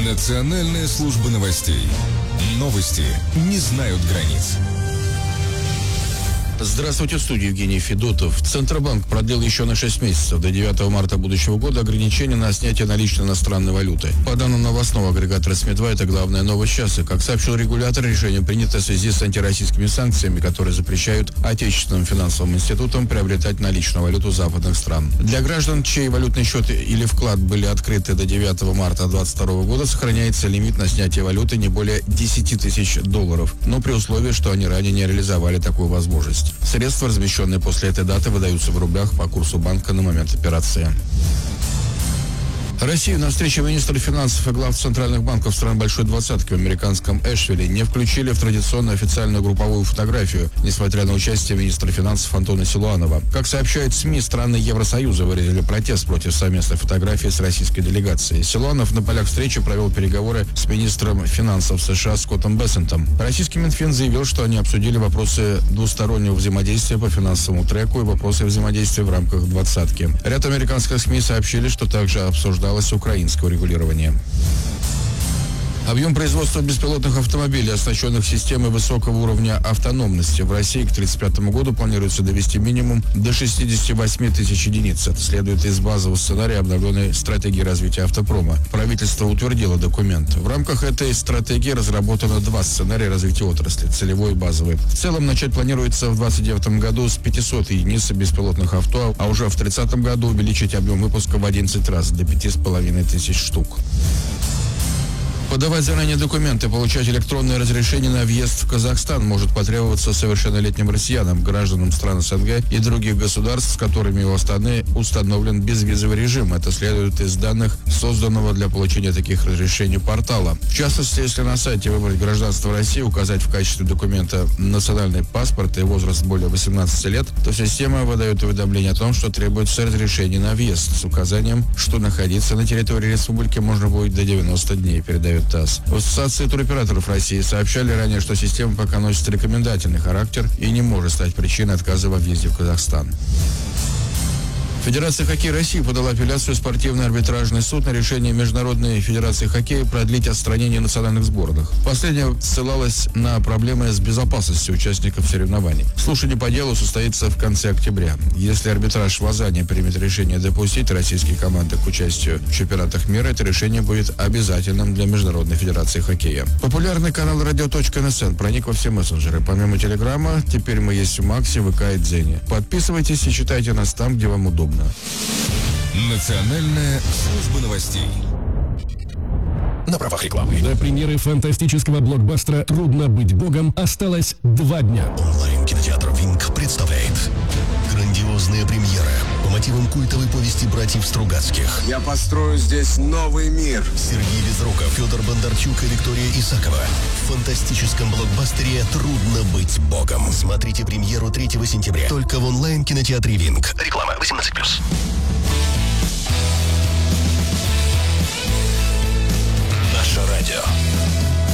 Национальная служба новостей. Новости не знают границ. Здравствуйте, в студии Евгений Федотов. Центробанк продлил еще на 6 месяцев до 9 марта будущего года ограничения на снятие наличной иностранной валюты. По данным новостного агрегатора СМИ-2, это главная новость часа. Как сообщил регулятор, решение принято в связи с антироссийскими санкциями, которые запрещают отечественным финансовым институтам приобретать наличную валюту западных стран. Для граждан, чей валютный счет или вклад были открыты до 9 марта 2022 года, сохраняется лимит на снятие валюты не более 10 тысяч долларов, но при условии, что они ранее не реализовали такую возможность. Средства, размещенные после этой даты, выдаются в рублях по курсу банка на момент операции. Россию на встрече министров финансов и глав центральных банков стран Большой Двадцатки в американском Эшвилле не включили в традиционную официальную групповую фотографию, несмотря на участие министра финансов Антона Силуанова. Как сообщают СМИ, страны Евросоюза выразили протест против совместной фотографии с российской делегацией. Силуанов на полях встречи провел переговоры с министром финансов США Скоттом Бессентом. Российский Минфин заявил, что они обсудили вопросы двустороннего взаимодействия по финансовому треку и вопросы взаимодействия в рамках двадцатки. Ряд американских СМИ сообщили, что также обсуждалось украинское регулирование. Объем производства беспилотных автомобилей, оснащенных системой высокого уровня автономности, в России к 1935 году планируется довести минимум до 68 тысяч единиц. Это следует из базового сценария обновленной стратегии развития автопрома. Правительство утвердило документ. В рамках этой стратегии разработано два сценария развития отрасли – целевой и базовый. В целом начать планируется в 2029 году с 500 единиц беспилотных авто, а уже в 2030 году увеличить объем выпуска в 11 раз до 5500 штук. Подавать заранее документы, получать электронное разрешение на въезд в Казахстан может потребоваться совершеннолетним россиянам, гражданам стран СНГ и других государств, с которыми у страны установлен безвизовый режим. Это следует из данных созданного для получения таких разрешений портала. В частности, если на сайте выбрать гражданство России, указать в качестве документа национальный паспорт и возраст более 18 лет, то система выдает уведомление о том, что требуется разрешение на въезд с указанием, что находиться на территории республики можно будет до 90 дней, передает ТАСС. В Ассоциации туроператоров России сообщали ранее, что система пока носит рекомендательный характер и не может стать причиной отказа во въезде в Казахстан. Федерация хоккея России подала апелляцию в спортивный арбитражный суд на решение Международной федерации хоккея продлить отстранение национальных сборных. Последняя ссылалась на проблемы с безопасностью участников соревнований. Слушание по делу состоится в конце октября. Если арбитраж в Лозанне примет решение допустить российские команды к участию в чемпионатах мира, это решение будет обязательным для Международной федерации хоккея. Популярный канал radio.nsn проник во все мессенджеры. Помимо Телеграма, теперь мы есть в Максе, ВК и Дзене. Подписывайтесь и читайте нас там, где вам удобно. Национальная служба новостей. На правах рекламы. До премьеры фантастического блокбастера «Трудно быть богом» осталось 2 дня. Онлайн-кинотеатр «Винк» представляет грандиозная премьера по мотивам культовой повести братьев Стругацких. Я построю здесь новый мир. Сергей Безруков, Федор Бондарчук и Виктория Исакова. В фантастическом блокбастере «Трудно быть богом». Смотрите премьеру 3 сентября. Только в онлайн-кинотеатре «Винк». Реклама 18+. Наше радио.